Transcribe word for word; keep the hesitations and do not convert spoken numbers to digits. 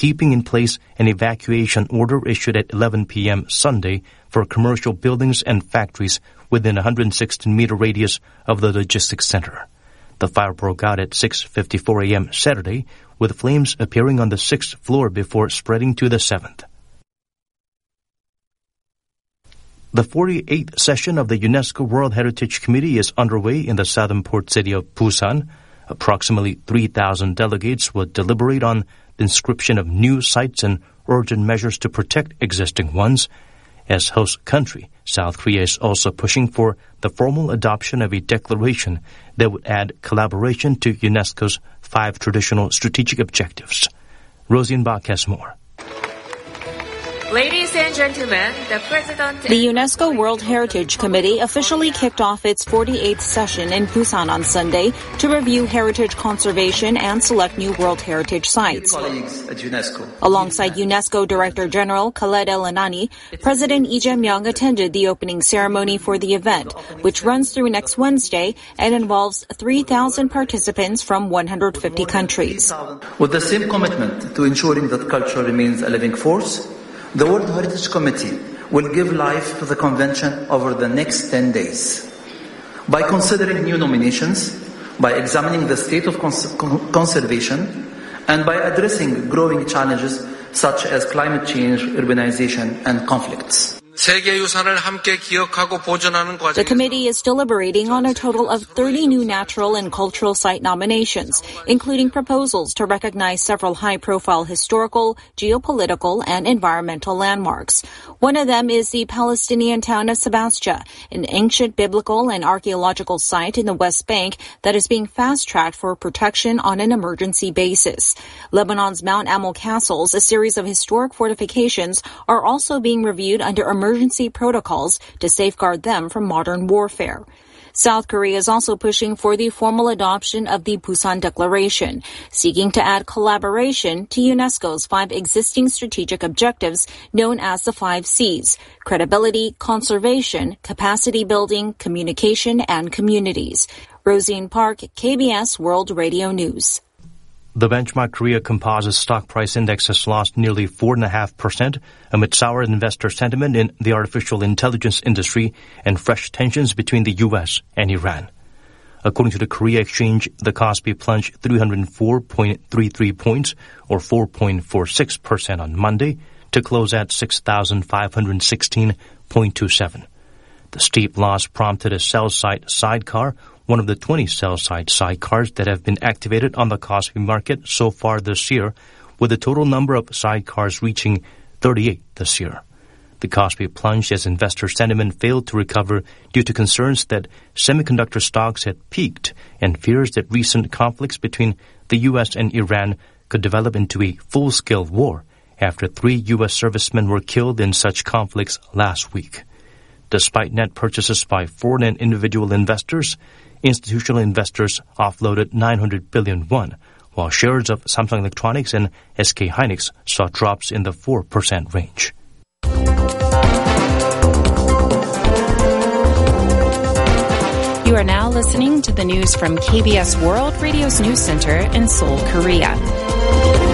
keeping in place an evacuation order issued at eleven p.m. Sunday for commercial buildings and factories within a one hundred sixteen meter radius of the logistics center. The fire broke out at six fifty-four a.m. Saturday, with flames appearing on the sixth floor before spreading to the seventh. The forty-eighth session of the UNESCO World Heritage Committee is underway in the southern port city of Busan. Approximately three thousand delegates will deliberate on the inscription of new sites and urgent measures to protect existing ones. As host country, South Korea is also pushing for the formal adoption of a declaration that would add collaboration to UNESCO's five traditional strategic objectives. Rosine Bach has more. Ladies and gentlemen, the President... The UNESCO World Heritage Committee officially kicked off its forty-eighth session in Busan on Sunday to review heritage conservation and select new World Heritage sites. Alongside UNESCO Director General Khaled El-Anani, President Lee Jae-myung attended the opening ceremony for the event, which runs through next Wednesday and involves three thousand participants from one hundred fifty countries. With the same commitment to ensuring that culture remains a living force, the World Heritage Committee will give life to the convention over the next ten days. By considering new nominations, by examining the state of cons- conservation, and by addressing growing challenges such as climate change, urbanization, and conflicts. The committee is deliberating on a total of thirty new natural and cultural site nominations, including proposals to recognize several high-profile historical, geopolitical, and environmental landmarks. One of them is the Palestinian town of Sebastia, an ancient biblical and archaeological site in the West Bank that is being fast-tracked for protection on an emergency basis. Lebanon's Mount Amal castles, a series of historic fortifications, are also being reviewed under emergency protocols to safeguard them from modern warfare. South Korea is also pushing for the formal adoption of the Busan Declaration, seeking to add collaboration to UNESCO's five existing strategic objectives known as the five C's: credibility, conservation, capacity building, communication, and communities. Rosine Park, K B S World Radio News. The benchmark Korea Composite Stock Price Index has lost nearly four point five percent amid sour investor sentiment in the artificial intelligence industry and fresh tensions between the U S and Iran. According to the Korea Exchange, the Kospi plunged three hundred four point three three points, or four point four six percent on Monday, to close at six thousand five hundred sixteen point two seven. The steep loss prompted a sell-side sidecar, one of the twenty sell-side sidecars that have been activated on the Kospi market so far this year, with a total number of sidecars reaching thirty-eight this year. The Kospi plunged as investor sentiment failed to recover due to concerns that semiconductor stocks had peaked and fears that recent conflicts between the U S and Iran could develop into a full-scale war after three U S servicemen were killed in such conflicts last week. Despite net purchases by foreign and individual investors, institutional investors offloaded nine hundred billion won, while shares of Samsung Electronics and S K Hynix saw drops in the four percent range. You are now listening to the news from K B S World Radio's News Center in Seoul, Korea.